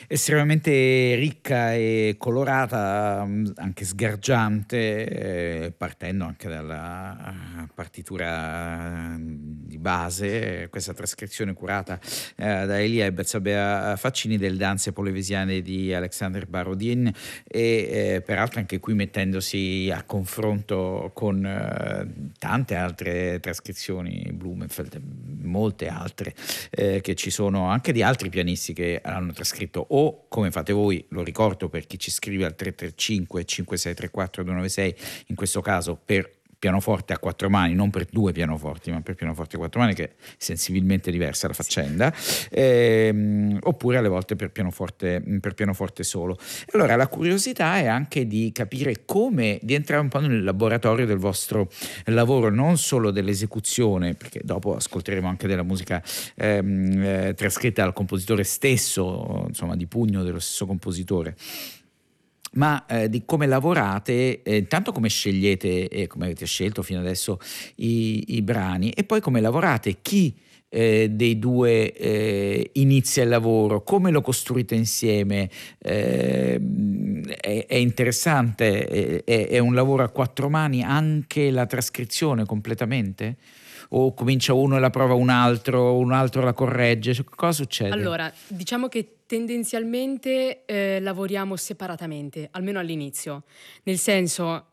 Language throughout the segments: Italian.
Estremamente ricca e colorata, anche sgargiante, partendo anche dalla partitura di base, questa trascrizione curata da Elia e Bezzabea Faccini del Danze polevesiane di Alexander Barodin e peraltro anche qui mettendosi a confronto con tante altre trascrizioni, Blumenfeld, molte altre che ci sono anche di altri pianisti che hanno trascritto, o come fate voi, lo ricordo per chi ci scrive al 335 5634 296, in questo caso per pianoforte a quattro mani, non per due pianoforti ma per pianoforte a quattro mani, che è sensibilmente diversa la faccenda, oppure alle volte per pianoforte solo. Allora la curiosità è anche di capire come, di entrare un po' nel laboratorio del vostro lavoro, non solo dell'esecuzione, perché dopo ascolteremo anche della musica trascritta dal compositore stesso, insomma di pugno dello stesso compositore, ma di come lavorate, intanto come scegliete e come avete scelto fino adesso i brani, e poi come lavorate, chi dei due inizia il lavoro, come lo costruite insieme. È interessante, è un lavoro a quattro mani anche la trascrizione completamente? O comincia uno e la prova un altro la corregge? Cosa succede? Allora, diciamo che tendenzialmente lavoriamo separatamente, almeno all'inizio. Nel senso,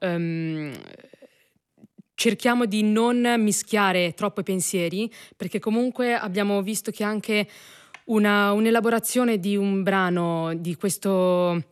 cerchiamo di non mischiare troppo i pensieri, perché comunque abbiamo visto che anche un'elaborazione di un brano di questo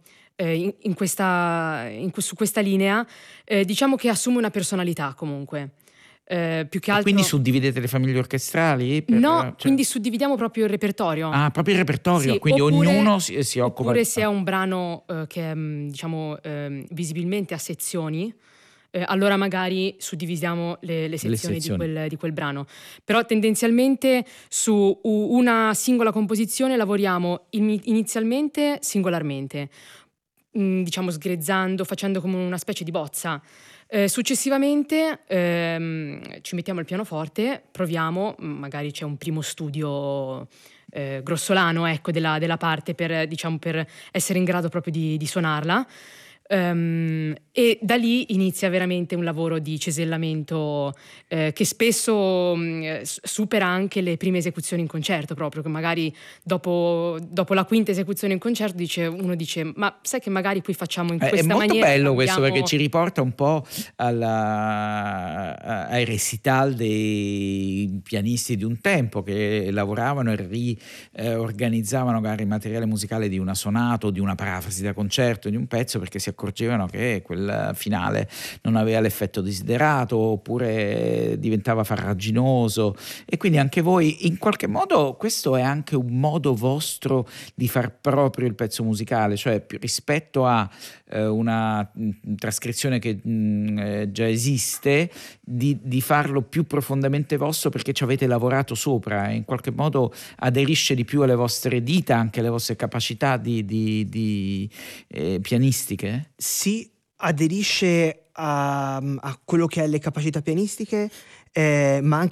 su questa linea, diciamo che assume una personalità comunque. Più che E quindi altro suddividete le famiglie orchestrali? no, quindi suddividiamo proprio il repertorio. Ah, proprio il repertorio, Sì, quindi ognuno si occupa oppure se è un brano che è, diciamo, visibilmente a sezioni, allora magari suddivisiamo le sezioni di quel brano. Però tendenzialmente su una singola composizione lavoriamo inizialmente singolarmente, diciamo sgrezzando, facendo come una specie di bozza. Successivamente ci mettiamo al pianoforte, proviamo, magari c'è un primo studio grossolano, ecco, della parte per, diciamo, per essere in grado proprio di suonarla. E da lì inizia veramente un lavoro di cesellamento che spesso supera anche le prime esecuzioni in concerto, proprio che magari dopo la quinta esecuzione in concerto uno dice ma sai che magari qui facciamo in questa maniera. È molto bello questo, cambiamo... perché ci riporta un po' ai recital dei pianisti di un tempo che lavoravano e riorganizzavano magari il materiale musicale di una sonata o di una parafrasi da concerto di un pezzo, perché si accorgevano che quel finale non aveva l'effetto desiderato oppure diventava farraginoso, e quindi anche voi in qualche modo questo è anche un modo vostro di far proprio il pezzo musicale, cioè rispetto a una trascrizione che già esiste, di farlo più profondamente vostro perché ci avete lavorato sopra e in qualche modo aderisce di più alle vostre dita, anche alle vostre capacità di pianistiche? Sì, aderisce a quello che è le capacità pianistiche, ma anche